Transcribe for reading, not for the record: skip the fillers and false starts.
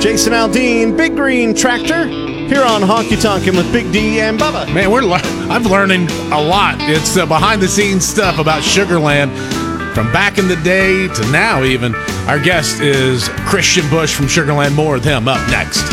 Jason Aldean, Big Green Tractor, here on Honky Tonkin' with Big D and Bubba. Man, I'm learning a lot. It's behind-the-scenes stuff about Sugar Land from back in the day to now even. Our guest is Christian Bush from Sugar Land. More of him up next.